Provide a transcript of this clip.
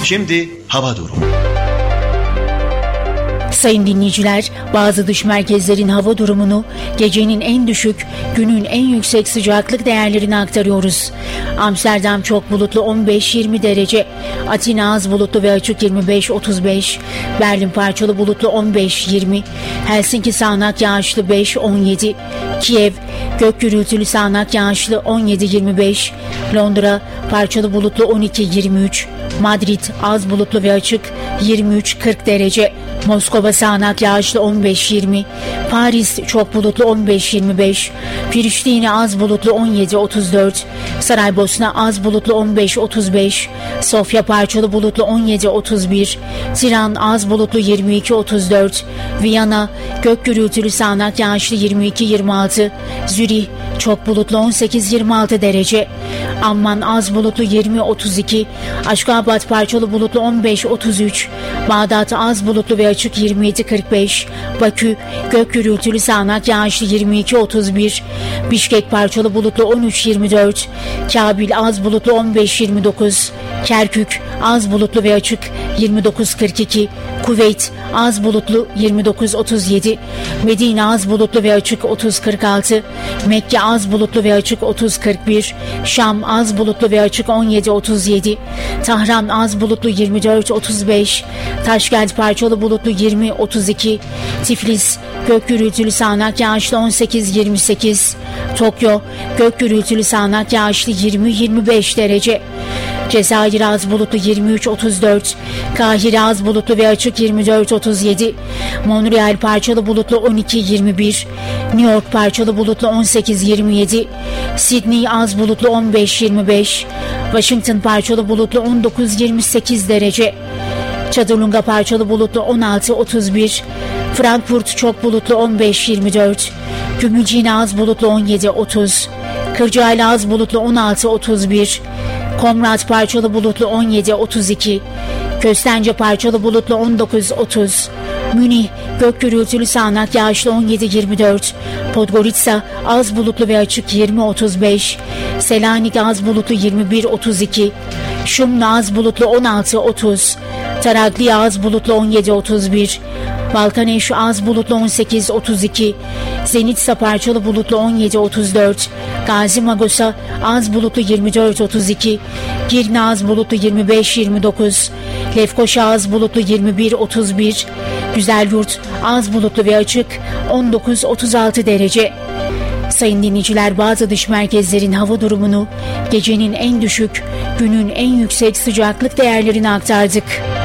Şimdi hava durumu. Sayın dinleyiciler, bazı dış merkezlerin hava durumunu, gecenin en düşük, günün en yüksek sıcaklık değerlerini aktarıyoruz. Amsterdam çok bulutlu 15-20 derece, Atina az bulutlu ve açık 25-35, Berlin parçalı bulutlu 15-20, Helsinki sağanak yağışlı 5-17, Kiev gök gürültülü sağanak yağışlı 17-25, Londra parçalı bulutlu 12-23, Madrid az bulutlu ve açık 23-40 derece, Moskova sağanak yağışlı 15-20, Paris çok bulutlu 15-25, Priştine az bulutlu 17-34, Saraybosna az bulutlu 15-35, Sofya parçalı bulutlu 17-31, Tiran az bulutlu 22-34, Viyana gök gürültülü sağanak yağışlı 22-26, Zürih çok bulutlu 18-26 derece, Amman az bulutlu 20-32, Aşgabat parçalı bulutlu 15-33, Bağdat az bulutlu ve açık 27-45, Bakü gök gürültülü sağanak yağışlı 22-31, Bişkek parçalı bulutlu 13-24, Kabil az bulutlu 15-29, Kerkük az bulutlu ve açık 29-42, Kuveyt az bulutlu 29-37, Medine az bulutlu ve açık 30-46, Mekke az bulutlu ve açık 30-41, Şam az bulutlu ve açık 17-37, Tahran az bulutlu 24-35, Taşkent parçalı bulutlu 20-32, Tiflis gök gürültülü sağanak yağışlı 18-28, Tokyo gök gürültülü sağanak yağışlı 20-25 derece, Cezayir az bulutlu 23-34, Kahire az bulutlu ve açık 24-37, Montreal parçalı bulutlu 12-21, New York parçalı bulutlu 18-27, Sydney az bulutlu 15-25, Washington parçalı bulutlu 19-28 derece, Çadırlunga parçalı bulutlu 16-31, Frankfurt çok bulutlu 15-24, Gümülcine az bulutlu 17-30, Kırcaali az bulutlu 16-31, Komrat parçalı bulutlu 17-32, Köstence parçalı bulutlu 19-30, Münih gök gürültülü sağanak yağışlı 17-24, Podgorica az bulutlu ve açık 20-35, Selanik az bulutlu 21-32, Şumlu az bulutlu 16-30, Tarakli az bulutlu 17-31, Balkaneş az bulutlu 18-32, Zenitsa parçalı bulutlu 17-34, Gazi Magosa az bulutlu 24-32, Girne az bulutlu 25-29, Lefkoşa az bulutlu 21-31, Güzelyurt az bulutlu ve açık 19-36 derece. Sayın dinleyiciler, bazı dış merkezlerin hava durumunu, gecenin en düşük, günün en yüksek sıcaklık değerlerini aktardık.